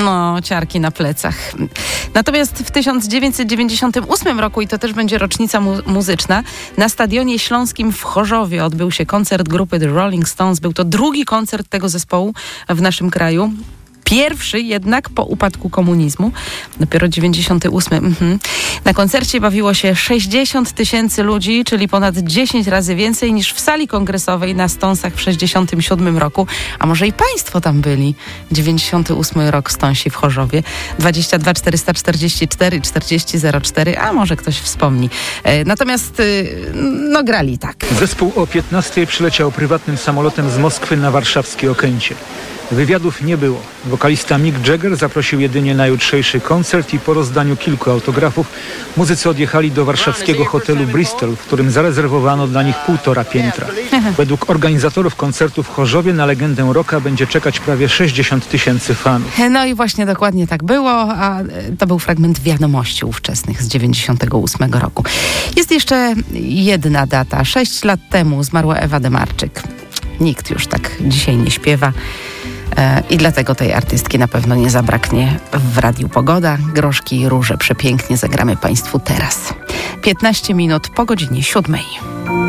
No, ciarki na plecach. Natomiast w 1998 roku, i to też będzie rocznica muzyczna, na Stadionie Śląskim w Chorzowie odbył się koncert grupy The Rolling Stones. Był to drugi koncert tego zespołu w naszym kraju. Pierwszy jednak po upadku komunizmu, dopiero 98. Na koncercie bawiło się 60 000 ludzi, czyli ponad 10 razy więcej niż w sali kongresowej na Stonesach w 67 roku. A może i państwo tam byli? 98 rok Stonesi w Chorzowie. 22 444 40 04, a może ktoś wspomni. Natomiast no grali tak. Zespół o 15 przyleciał prywatnym samolotem z Moskwy na warszawskie Okęcie. Wywiadów nie było. Wokalista Mick Jagger zaprosił jedynie na jutrzejszy koncert i po rozdaniu kilku autografów muzycy odjechali do warszawskiego hotelu Bristol, w którym zarezerwowano dla nich 1,5 piętra. Według organizatorów koncertu w Chorzowie na legendę rocka będzie czekać prawie 60 000 fanów. No i właśnie dokładnie tak było, a to był fragment wiadomości ówczesnych z 98 roku. Jest jeszcze jedna data. 6 lat temu zmarła Ewa Demarczyk. Nikt już tak dzisiaj nie śpiewa. I dlatego tej artystki na pewno nie zabraknie w Radiu Pogoda. Groszki i róże przepięknie zagramy Państwu teraz. 15 minut po godzinie 7.